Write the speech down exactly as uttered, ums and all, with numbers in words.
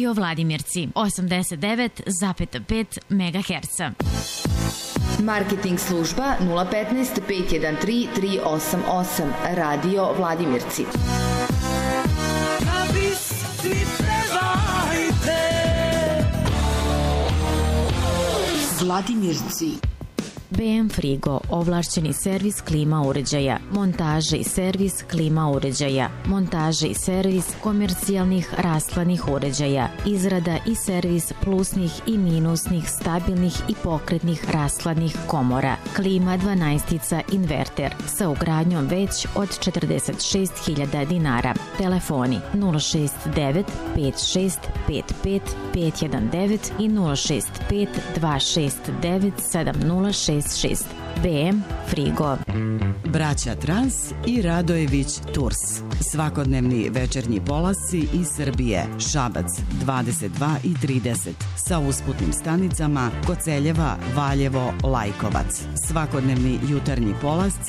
Radio Vladimirci osamdeset devet zarez pet megaherca. Marketing služba nula petnaest pet jedan tri tri osam osam. Radio Vladimirci. Vladimirci. B M Frigo, ovlašćeni servis klima uređaja, montaža i servis klima uređaja, montaža i servis komercijalnih rastlanih uređaja, izrada i servis plusnih i minusnih, stabilnih i pokretnih rastlanih komora, klima dvanaestica inverter sa ugradnjom već od četrdeset šest hiljada dinara. Telefoni nula šest devet pet šest pet pet pet jedan devet i nula šest pet dva šest devet sedam nula šest šest. B M Frigo. Braća Trans i Radojević Tours. Svakodnevni večernji polasci iz Srbije. Šabac dvadeset dva i trideset sa usputnim stanicama Koceljeva, Valjevo, Lajkovac. Svakodnevni jutarnji polasci